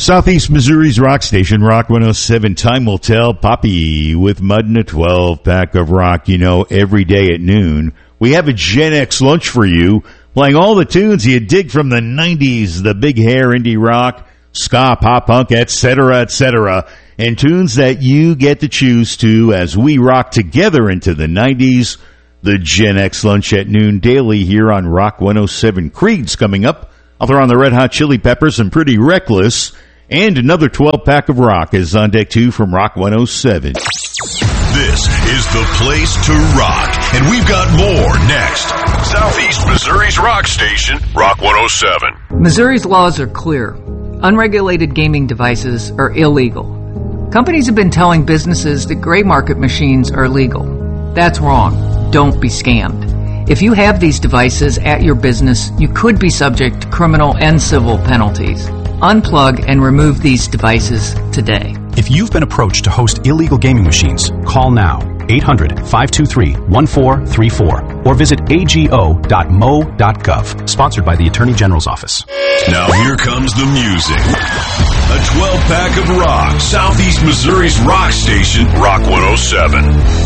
Southeast Missouri's rock station, Rock 107. Time will tell. Poppy with Mud and a 12-pack of rock. You know, every day at noon, we have a Gen X lunch for you, playing all the tunes you dig from the 90s, the big hair indie rock, ska, pop punk, etc., and tunes that you get to choose to as we rock together into the 90s. The Gen X lunch at noon daily here on Rock 107. Creed's coming up. I'll throw on the Red Hot Chili Peppers and Pretty Reckless. And another 12-pack of rock is on deck 2 from Rock 107. This is the place to rock, and we've got more next. Southeast Missouri's rock station, Rock 107. Missouri's laws are clear. Unregulated gaming devices are illegal. Companies have been telling businesses that gray market machines are legal. That's wrong. Don't be scammed. If you have these devices at your business, you could be subject to criminal and civil penalties. Unplug and remove these devices today. If you've been approached to host illegal gaming machines, call now 800-523-1434 or visit ago.mo.gov. Sponsored by the Attorney General's Office. Now here comes the music. A 12-pack of rock. Southeast Missouri's rock station, Rock 107.